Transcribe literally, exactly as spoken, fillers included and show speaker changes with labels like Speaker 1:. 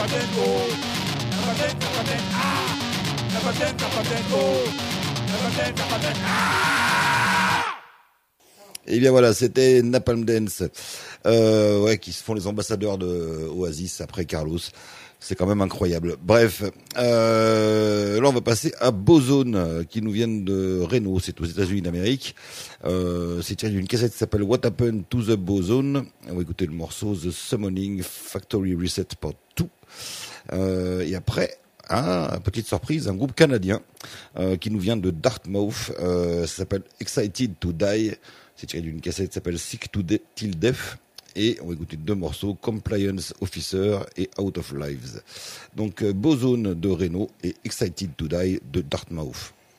Speaker 1: Et bien voilà, c'était Napalm Dance, euh, ouais, qui se font les ambassadeurs de Oasis après Carlos. C'est quand même incroyable. Bref, euh, là on va passer à Bozone, qui nous viennent de Reno, c'est aux États-Unis d'Amérique. Euh, c'est tiré d'une cassette qui s'appelle What Happened to the Bozone. On va écouter le morceau The Summoning Factory Reset Part deux. Euh, et après, ah, petite surprise, un groupe canadien euh, qui nous vient de Dartmouth. Euh, ça s'appelle Excited to Die. C'est tiré d'une cassette qui s'appelle Sick to De- Till Death. Et on va écouter deux morceaux, Compliance Officer et Out of Lives. Donc, euh, Bozone de Reno et Excited to Die de Dartmouth.